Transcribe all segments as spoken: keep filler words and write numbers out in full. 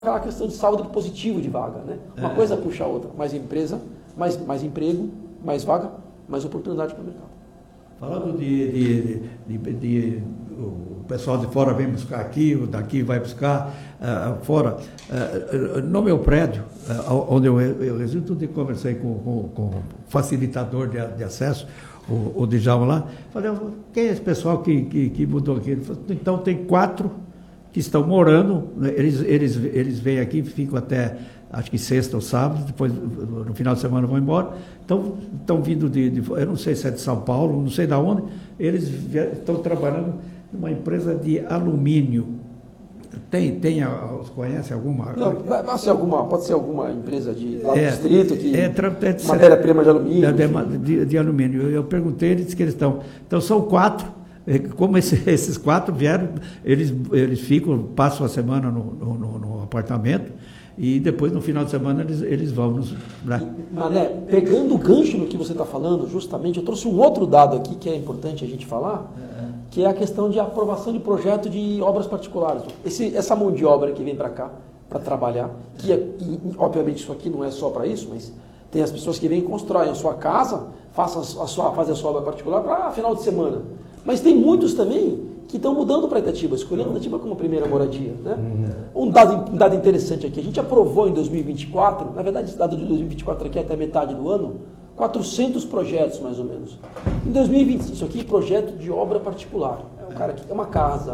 aquela questão de saldo positivo de vaga, né? Uma é. coisa puxa a outra, mais empresa, mais, mais emprego, mais vaga, mais oportunidade para o mercado. Falando de, de, de, de, de o pessoal de fora vem buscar aqui, o daqui vai buscar uh, fora. Uh, no meu prédio, uh, onde eu, eu resido, eu conversei com, com, com o facilitador de, de acesso, o, o Djalma lá, falei, quem é esse pessoal que, que, que mudou aqui? Ele falou, então tem quatro que estão morando, eles, eles, eles vêm aqui, ficam até, acho que sexta ou sábado, depois no final de semana vão embora, então estão vindo de, de, eu não sei se é de São Paulo, não sei de onde, eles estão trabalhando numa empresa de alumínio. Tem, tem, conhece alguma? Não, pode ser alguma, pode ser alguma empresa de lá do é, distrito, que é, é, matéria-prima de alumínio. De, de, de alumínio. Eu perguntei, eles disse que eles estão, então são quatro. Como esse, esses quatro vieram, eles, eles ficam, passam a semana no, no, no apartamento e depois no final de semana eles, eles vão. Nos, né? Mané, pegando o gancho no que você está falando, justamente, eu trouxe um outro dado aqui que é importante a gente falar, é. que é a questão de aprovação de projeto de obras particulares. Esse, essa mão de obra que vem para cá, para trabalhar, que é, e, obviamente isso aqui não é só para isso, mas tem as pessoas que vêm e constroem a sua casa, façam a sua, fazem a sua obra particular para final de semana. Mas tem muitos também que estão mudando para Itatiba, escolhendo Itatiba como primeira moradia. Né? Uhum. Um, dado, um dado interessante aqui, a gente aprovou em dois mil e vinte e quatro, na verdade esse dado de dois mil e vinte e quatro aqui é até metade do ano, quatrocentos projetos mais ou menos. Em dois mil e vinte, isso aqui é projeto de obra particular. É um cara que é uma casa,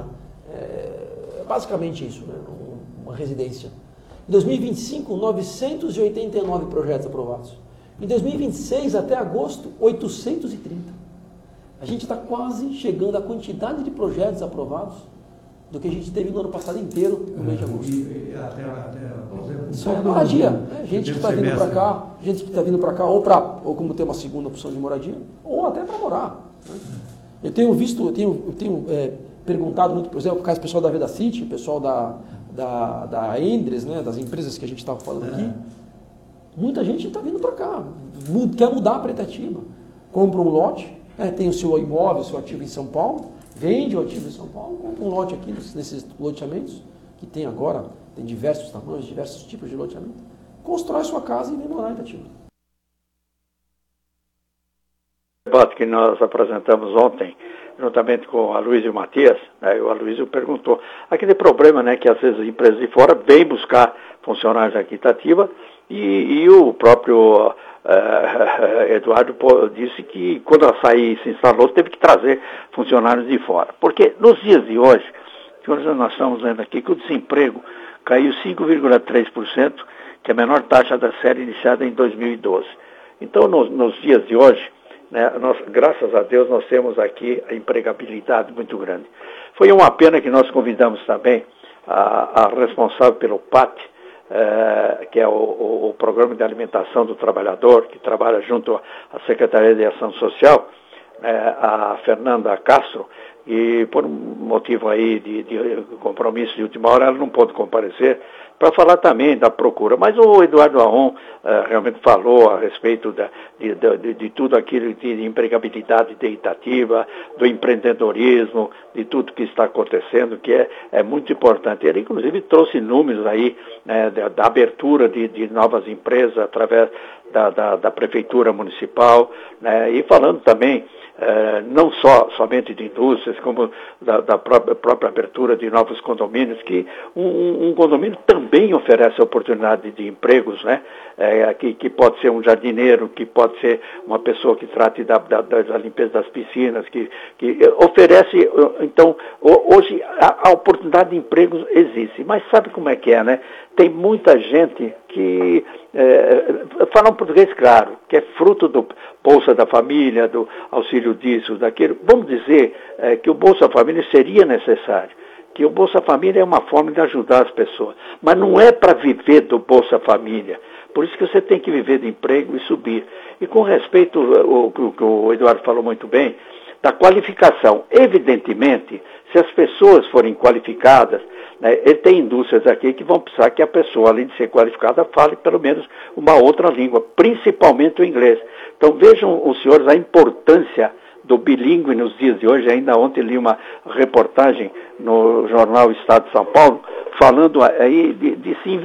é basicamente isso, né? Uma residência. Em dois mil e vinte e cinco, novecentos e oitenta e nove projetos aprovados. Em dois mil e vinte e seis, até agosto, oitocentos e trinta. A gente está quase chegando à quantidade de projetos aprovados do que a gente teve no ano passado inteiro, no mês de agosto. E, e até, até, por exemplo, Isso é moradia. Né? Gente que está vindo para cá, gente que está vindo para cá, ou, pra, ou como ter uma segunda opção de moradia, ou até para morar. Né? Eu tenho visto, eu tenho, eu tenho é, perguntado muito, por exemplo, o pessoal da Veda City, o pessoal da, da, da Endres, né, das empresas que a gente estava falando aqui, muita gente está vindo para cá, quer mudar para Itatiba, compra um lote, É, tem o seu imóvel, o seu ativo em São Paulo, vende o ativo em São Paulo, compra um lote aqui nesses loteamentos, que tem agora, tem diversos tamanhos, diversos tipos de loteamento, constrói sua casa e vem morar em Itatiba. O debate que nós apresentamos ontem, juntamente com a Luísa e o Matias, né, o Aloysio perguntou, aquele problema, né, que às vezes as empresas de fora vêm buscar funcionários aqui em Itatiba, e, e o próprio uh, Eduardo disse que quando a açaí se instalou, teve que trazer funcionários de fora. Porque nos dias de hoje, que hoje nós estamos vendo aqui que o desemprego caiu cinco vírgula três por cento, que é a menor taxa da série iniciada em dois mil e doze. Então, nos, nos dias de hoje, né, nós, graças a Deus, nós temos aqui a empregabilidade muito grande. Foi uma pena que nós convidamos também a, a responsável pelo P A T, é, que é o, o, o Programa de Alimentação do Trabalhador, que trabalha junto à Secretaria de Ação Social, é, a Fernanda Castro, e por um motivo aí de, de compromisso de última hora, ela não pôde comparecer, para falar também da procura. Mas o Eduardo Aon uh, realmente falou a respeito da, de, de, de tudo aquilo de empregabilidade de Itatiba, do empreendedorismo, de tudo que está acontecendo, que é, é muito importante. Ele, inclusive, trouxe números aí, né, da, da abertura de, de novas empresas através da, da, da Prefeitura Municipal, né, e falando também Uh, não só somente de indústrias, como da, da própria, própria abertura de novos condomínios, que um, um condomínio também oferece oportunidade de empregos, né? É, que, que pode ser um jardineiro, que pode ser uma pessoa que trate da, da, da limpeza das piscinas, que, que oferece, então, hoje a, a oportunidade de empregos existe, mas sabe como é que é, né? Tem muita gente que é, fala um português claro, que é fruto do Bolsa da Família, do auxílio disso, daquilo. Vamos dizer é, que o Bolsa Família seria necessário, que o Bolsa Família é uma forma de ajudar as pessoas, mas não é para viver do Bolsa Família. Por isso que você tem que viver de emprego e subir. E com respeito ao que o Eduardo falou muito bem, da qualificação, evidentemente, se as pessoas forem qualificadas, né, tem indústrias aqui que vão precisar que a pessoa, além de ser qualificada, fale pelo menos uma outra língua, principalmente o inglês. Então vejam os senhores a importância do bilíngue nos dias de hoje. Ainda ontem li uma reportagem no jornal Estado de São Paulo, falando aí de, de se